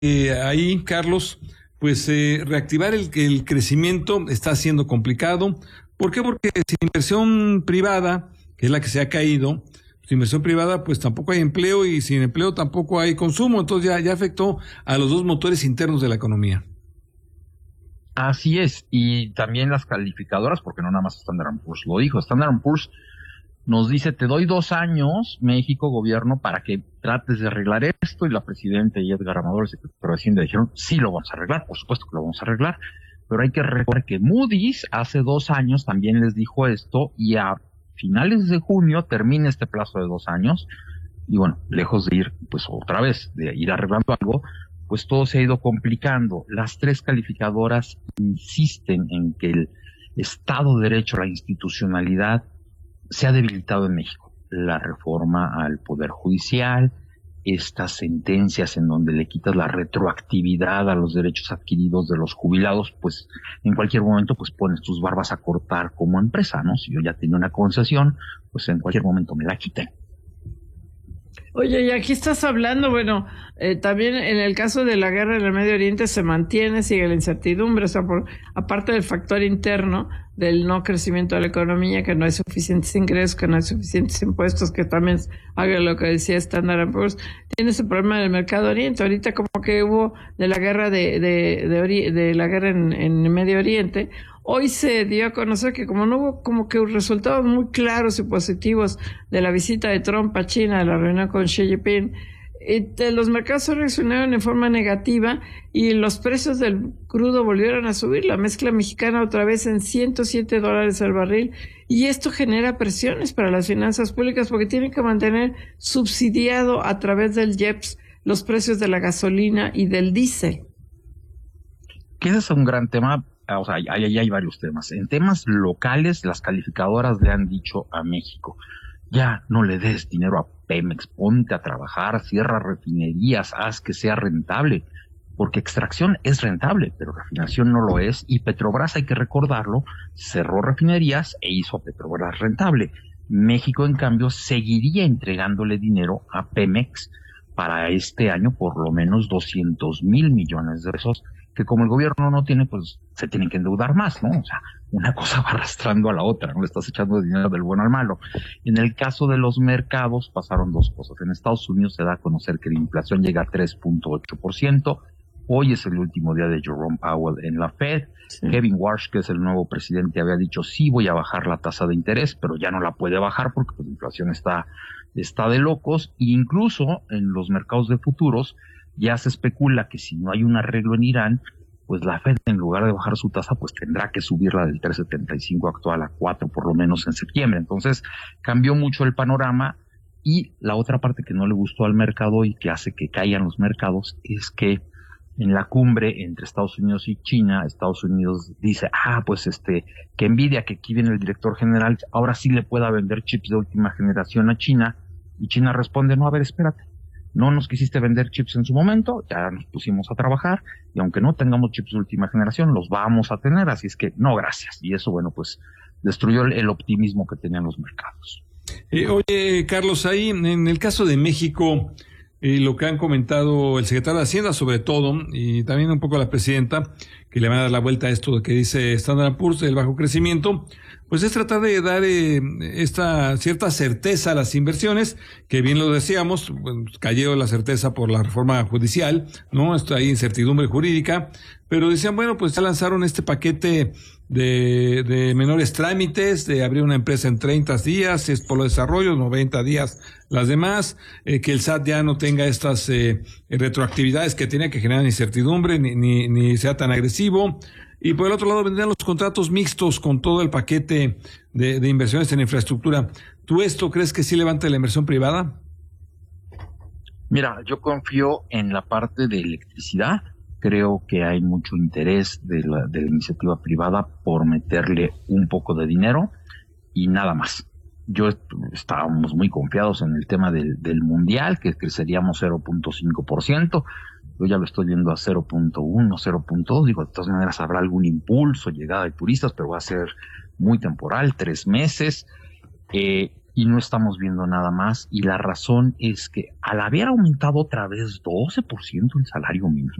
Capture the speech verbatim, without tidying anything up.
eh, ahí, Carlos, pues eh, reactivar el, el crecimiento está siendo complicado. ¿Por qué? Porque sin inversión privada, que es la que se ha caído, sin inversión privada pues tampoco hay empleo y sin empleo tampoco hay consumo, entonces ya, ya afectó a los dos motores internos de la economía. Así es, y también las calificadoras, porque no nada más Standard and Poor's lo dijo. Standard and Poor's nos dice, te doy dos años, México, gobierno, para que trates de arreglar esto, y la presidenta y Edgar Amador, el secretario de Hacienda, dijeron, sí lo vamos a arreglar, por supuesto que lo vamos a arreglar, pero hay que recordar que Moody's hace dos años también les dijo esto, y a finales de junio termina este plazo de dos años, y bueno, lejos de ir, pues otra vez, de ir arreglando algo, pues todo se ha ido complicando. Las tres calificadoras insisten en que el Estado de Derecho, la institucionalidad, se ha debilitado en México. La reforma al Poder Judicial, estas sentencias en donde le quitas la retroactividad a los derechos adquiridos de los jubilados, pues en cualquier momento pues pones tus barbas a cortar como empresa, ¿no? Si yo ya tenía una concesión, pues en cualquier momento me la quitan. Oye, y aquí estás hablando, bueno, eh, también en el caso de la guerra en el Medio Oriente se mantiene, sigue la incertidumbre, o sea, por, aparte del factor interno del no crecimiento de la economía, que no hay suficientes ingresos, que no hay suficientes impuestos, que también haga lo que decía Standard and Poor's, tiene ese problema del mercado oriente. Ahorita como que hubo de la guerra de de de, ori- de la guerra en, en el Medio Oriente. Hoy se dio a conocer que como no hubo como que resultados muy claros y positivos de la visita de Trump a China, de la reunión con Xi Jinping, eh, los mercados reaccionaron en forma negativa y los precios del crudo volvieron a subir. La mezcla mexicana otra vez en ciento siete dólares el barril, y esto genera presiones para las finanzas públicas porque tienen que mantener subsidiado a través del I E P S los precios de la gasolina y del diésel. Que ese es un gran tema. O sea, ahí hay, hay varios temas. En temas locales, las calificadoras le han dicho a México, ya no le des dinero a Pemex, ponte a trabajar, cierra refinerías, haz que sea rentable, porque extracción es rentable, pero refinación no lo es, y Petrobras, hay que recordarlo, cerró refinerías e hizo a Petrobras rentable. México, en cambio, seguiría entregándole dinero a Pemex para este año por lo menos doscientos mil millones de pesos, que como el gobierno no tiene, pues se tienen que endeudar más, ¿no? O sea, una cosa va arrastrando a la otra, ¿no? Le estás echando dinero del bueno al malo. En el caso de los mercados pasaron dos cosas. En Estados Unidos se da a conocer que la inflación llega a tres punto ocho por ciento. Hoy es el último día de Jerome Powell en la Fed. Sí. Kevin Warsh, que es el nuevo presidente, había dicho, sí voy a bajar la tasa de interés, pero ya no la puede bajar porque pues, la inflación está, está de locos. E incluso en los mercados de futuros ya se especula que si no hay un arreglo en Irán, pues la Fed, en lugar de bajar su tasa, pues tendrá que subirla del tres punto setenta y cinco actual a cuatro, por lo menos en septiembre. Entonces, cambió mucho el panorama. Y la otra parte que no le gustó al mercado y que hace que caigan los mercados es que en la cumbre entre Estados Unidos y China, Estados Unidos dice, ah, pues este, que envidia que aquí viene el director general, ahora sí le pueda vender chips de última generación a China. Y China responde, no, a ver, espérate. No nos quisiste vender chips en su momento, ya nos pusimos a trabajar, y aunque no tengamos chips de última generación, los vamos a tener, así es que no, gracias. Y eso, bueno, pues destruyó el, el optimismo que tenían los mercados. Eh, oye, Carlos, ahí en el caso de México, eh, lo que han comentado el secretario de Hacienda sobre todo, y también un poco la presidenta, que le van a dar la vuelta a esto que dice Standard and Poor's, el bajo crecimiento, pues es tratar de dar eh, esta cierta certeza a las inversiones, que bien lo decíamos, pues, cayó la certeza por la reforma judicial, ¿no? Está ahí incertidumbre jurídica, pero decían, bueno, pues ya lanzaron este paquete de, de menores trámites, de abrir una empresa en treinta días, si es por los desarrollos, noventa días las demás, eh, que el S A T ya no tenga estas eh, retroactividades que tiene, que generan incertidumbre, ni, ni, ni sea tan agresivo. Y por el otro lado vendrían los contratos mixtos con todo el paquete de, de inversiones en infraestructura. ¿Tú esto crees que sí levanta la inversión privada? Mira, yo confío en la parte de electricidad. Creo que hay mucho interés de la, de la iniciativa privada por meterle un poco de dinero y nada más. Yo estábamos muy confiados en el tema del, del mundial, que creceríamos cero punto cinco por ciento. Yo ya lo estoy viendo a cero punto uno, cero punto dos. Digo, de todas maneras habrá algún impulso, llegada de turistas, pero va a ser muy temporal, tres meses. Eh, y no estamos viendo nada más. Y la razón es que al haber aumentado otra vez doce por ciento el salario mínimo,